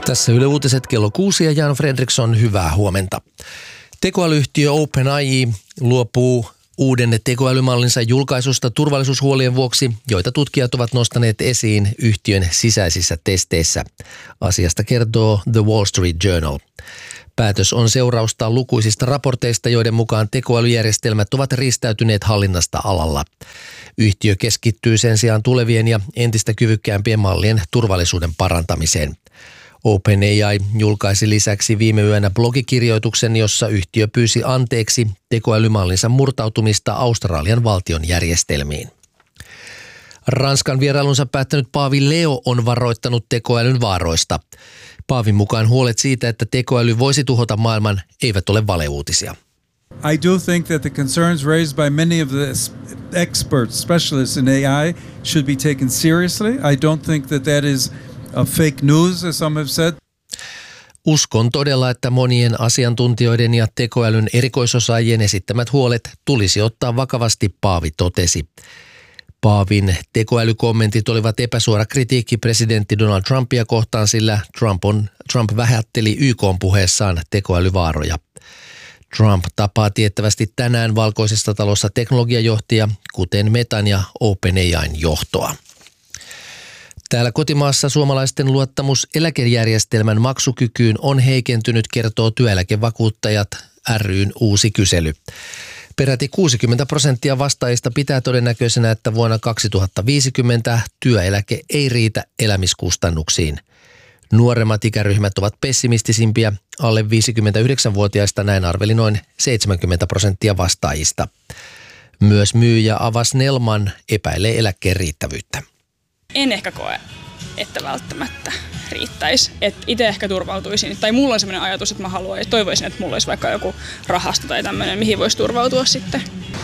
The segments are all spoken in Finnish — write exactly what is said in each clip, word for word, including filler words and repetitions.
Tässä Yle Uutiset kello kuusi ja Jan Fredriksson, hyvää huomenta. Tekoälyyhtiö OpenAI luopuu uuden tekoälymallinsa julkaisusta turvallisuushuolien vuoksi, joita tutkijat ovat nostaneet esiin yhtiön sisäisissä testeissä. Asiasta kertoo The Wall Street Journal. Päätös on seurausta lukuisista raporteista, joiden mukaan tekoälyjärjestelmät ovat riistäytyneet hallinnasta alalla. Yhtiö keskittyy sen sijaan tulevien ja entistä kyvykkäämpien mallien turvallisuuden parantamiseen. OpenAI julkaisi lisäksi viime yönä blogikirjoituksen, jossa yhtiö pyysi anteeksi tekoälymallinsa murtautumista Australian valtion järjestelmiin. Ranskan vierailunsa päättänyt paavi Leo on varoittanut tekoälyn vaaroista. Paavin mukaan huolet siitä, että tekoäly voisi tuhota maailman, eivät ole valeuutisia. I do think that the concerns raised by many of the experts, specialists in A I should be taken seriously. I don't think that that is a fake news, as some have said. Uskon todella, että monien asiantuntijoiden ja tekoälyn erikoisosaajien esittämät huolet tulisi ottaa vakavasti, paavi totesi. Paavin tekoälykommentit olivat epäsuora kritiikki presidentti Donald Trumpia kohtaan, sillä Trump, on, Trump vähätteli Y K:n puheessaan tekoälyvaaroja. Trump tapaa tiettävästi tänään Valkoisessa talossa teknologiajohtajia, kuten Metan ja OpenAIn johtoa. Täällä kotimaassa suomalaisten luottamus eläkejärjestelmän maksukykyyn on heikentynyt, kertoo Työeläkevakuuttajat ry:n uusi kysely. Peräti kuusikymmentä prosenttia vastaajista pitää todennäköisenä, että vuonna kaksituhattaviisikymmentä työeläke ei riitä elämiskustannuksiin. Nuoremmat ikäryhmät ovat pessimistisimpiä. Alle viisikymmentäyhdeksänvuotiaista näin arveli noin seitsemänkymmentä prosenttia vastaajista. Myös myyjä Ava Snellman epäilee eläkkeen riittävyyttä. En ehkä koe, että välttämättä riittäisi. Itse ehkä turvautuisin, tai mulla on sellainen ajatus, että mä haluan ja toivoisin, että mulla olisi vaikka joku rahasto tai tämmöinen, mihin voisi turvautua sitten.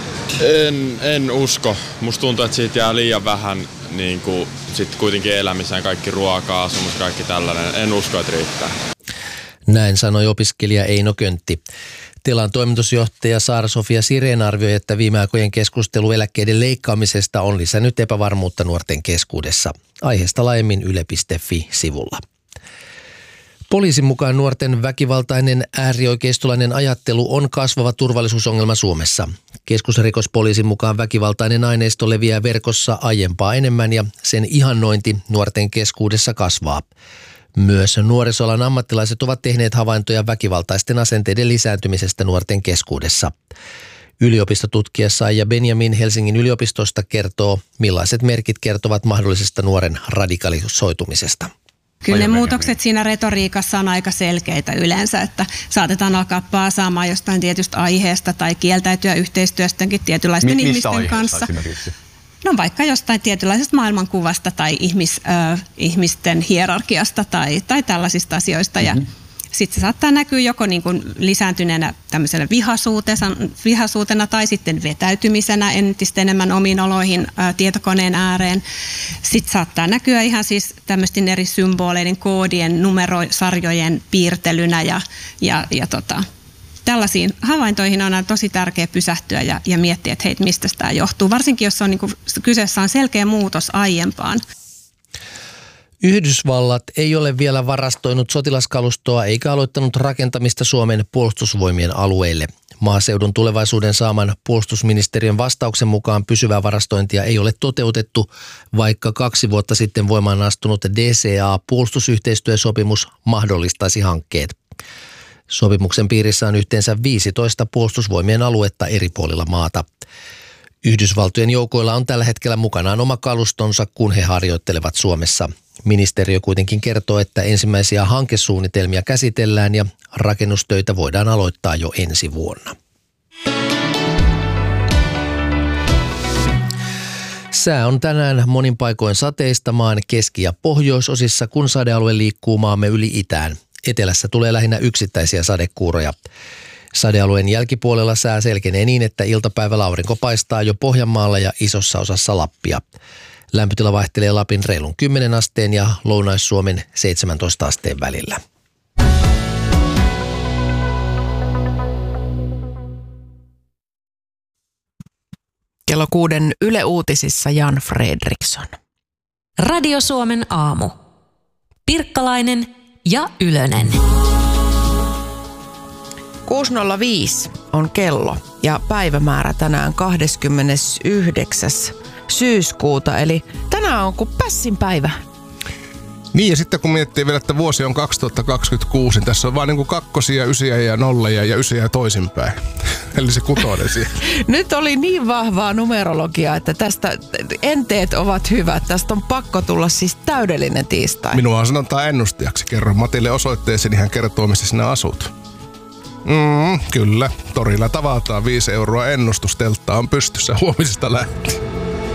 En, en usko. Musta tuntuu, että siitä jää liian vähän niin kuin, sit kuitenkin elämiseen, kaikki ruokaa, asumus, kaikki tällainen. En usko, että riittää. Näin sanoi opiskelija Eino Köntti. Telan toimitusjohtaja Saara-Sofia Sireen arvioi, että viime aikojen keskustelu eläkkeiden leikkaamisesta on lisännyt epävarmuutta nuorten keskuudessa. Aiheesta laajemmin yle piste fi-sivulla. Poliisin mukaan nuorten väkivaltainen äärioikeistolainen ajattelu on kasvava turvallisuusongelma Suomessa. Keskusrikospoliisin mukaan väkivaltainen aineisto leviää verkossa aiempaa enemmän ja sen ihannointi nuorten keskuudessa kasvaa. Myös nuorisoalan ammattilaiset ovat tehneet havaintoja väkivaltaisten asenteiden lisääntymisestä nuorten keskuudessa. Yliopistotutkija Saija Benjamin Helsingin yliopistosta kertoo, millaiset merkit kertovat mahdollisesta nuoren radikalisoitumisesta. Kyllä ne muutokset siinä retoriikassa on aika selkeitä yleensä, että saatetaan alkaa paasaamaan jostain tietystä aiheesta tai kieltäytyä yhteistyöstäkin tietynlaisten Mi- ihmisten kanssa. No vaikka jostain tietynlaisesta maailmankuvasta tai ihmis, äh, ihmisten hierarkiasta tai, tai tällaisista asioista. Mm-hmm. Ja sitten se saattaa näkyä joko niin kuin lisääntyneenä tämmöisellä vihasuutena, vihasuutena tai sitten vetäytymisenä entistä enemmän omiin oloihin äh, tietokoneen ääreen. Sitten saattaa näkyä ihan siis tämmöisten eri symboleiden, koodien, numerosarjojen piirtelynä ja, ja, ja tota... Tällaisiin havaintoihin on tosi tärkeää pysähtyä ja, ja miettiä, että hei, mistä tämä johtuu. Varsinkin, jos on, niin kuin, kyseessä on selkeä muutos aiempaan. Yhdysvallat ei ole vielä varastoinut sotilaskalustoa eikä aloittanut rakentamista Suomen puolustusvoimien alueille. Maaseudun tulevaisuuden saaman puolustusministeriön vastauksen mukaan pysyvää varastointia ei ole toteutettu, vaikka kaksi vuotta sitten voimaan astunut D C A-puolustusyhteistyösopimus mahdollistaisi hankkeet. Sopimuksen piirissä on yhteensä viisitoista puolustusvoimien aluetta eri puolilla maata. Yhdysvaltojen joukoilla on tällä hetkellä mukanaan oma kalustonsa, kun he harjoittelevat Suomessa. Ministeriö kuitenkin kertoo, että ensimmäisiä hankesuunnitelmia käsitellään ja rakennustöitä voidaan aloittaa jo ensi vuonna. Sää on tänään monin paikoin sateista maan keski- ja pohjoisosissa, kun sadealue liikkuu maamme yli itään. Etelässä tulee lähinnä yksittäisiä sadekuuroja. Sadealueen jälkipuolella sää selkenee niin, että iltapäivällä aurinko paistaa jo Pohjanmaalla ja isossa osassa Lappia. Lämpötila vaihtelee Lapin reilun kymmenen asteen ja Lounais-Suomen seitsemäntoista asteen välillä. Kello kuuden Yle Uutisissa Jan Fredriksson. Radio Suomen aamu. Pirkkalainen ja Ylönen. kuusi nolla viisi on kello ja päivämäärä tänään kahdeskymmenesyhdeksäs syyskuuta, eli tänään on kuin pässin päivä. Niin, ja sitten kun miettii vielä, että vuosi on kaksituhattakaksikymmentäkuusi, niin tässä on vaan niin kuin kakkosia, ysiä ja nolleja ja ysiä toisinpäin. Eli se kutonen siellä. Nyt oli niin vahvaa numerologiaa, että tästä enteet ovat hyvät. Tästä on pakko tulla siis täydellinen tiistai. Minua sanotaan ennustajaksi. Kerro Matille osoitteeseen, niin hän kertoo, missä sinä asut. Mm, kyllä. Torilla tavataan viisi euroa ennustus. Teltta on pystyssä huomisesta lähtien.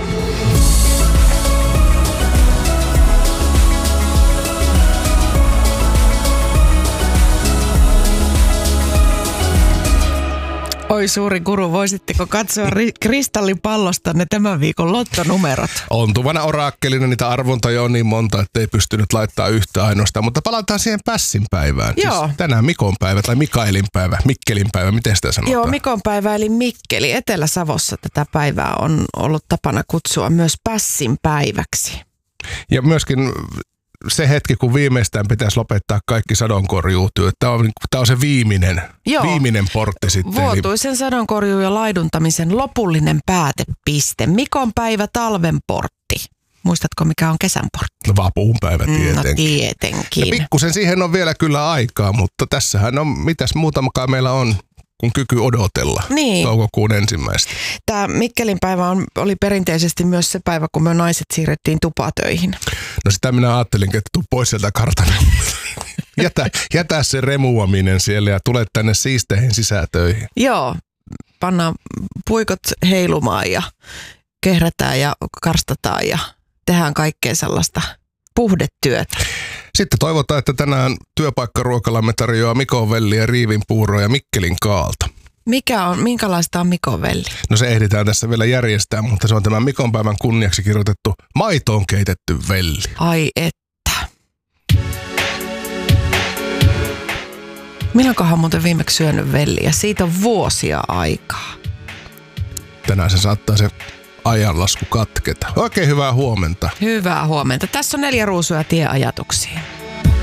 Oi suuri guru, voisitteko katsoa ri- kristallipallostanne tämän viikon lottonumerot? Ontuvana oraakkelina niitä arvontoja on niin monta, että ei pystynyt laittaa yhtä ainoastaan. Mutta palataan siihen pässin päivään. Joo. Siis tänään Mikon päivä tai Mikaelin päivä, Mikkelin päivä, miten sitä sanotaan? Joo, Mikon päivä eli Mikkeli. Etelä-Savossa tätä päivää on ollut tapana kutsua myös pässin päiväksi. Ja myöskin se hetki, kun viimeistään pitäisi lopettaa kaikki sadonkorjuutyöt. Tämä on, tämä on se viimeinen, viimeinen portti sitten. Vuotuisen sadonkorjuu ja laiduntamisen lopullinen päätepiste. Mikon päivä, talven portti. Muistatko, mikä on kesän portti? No vapuun päivä tietenkin. No tietenkin. Ja pikkusen siihen on vielä kyllä aikaa, mutta tässähän on, mitäs muutamakaan meillä on, kun kyky odotella niin. toukokuun ensimmäistä. Tämä Mikkelin päivä on, oli perinteisesti myös se päivä, kun me naiset siirrettiin tupatöihin. No sitä minä ajattelin, että tuu pois sieltä kartana. jätä, jätä se remuaminen siellä ja tule tänne siisteihin sisätöihin. Joo, pannaan puikot heilumaan ja kehrätään ja karstataan ja tehdään kaikkea sellaista puhdetyötä. Sitten toivotaan, että tänään työpaikkaruokalamme tarjoaa Mikon velliä, riivinpuuroa ja Mikkelin kaalta. Mikä on, minkälaista on Mikon velli? No se ehditään tässä vielä järjestää, mutta se on tämän Mikon päivän kunniaksi kirjoitettu maitoon keitetty velli. Ai että. Milloinkohan muuten viimeksi syönyt velliä? Siitä on vuosia aikaa. Tänään se saattaa se ajanlasku katketa. Oikein hyvää huomenta. Hyvää huomenta. Tässä on neljä ruusuja tieajatuksia.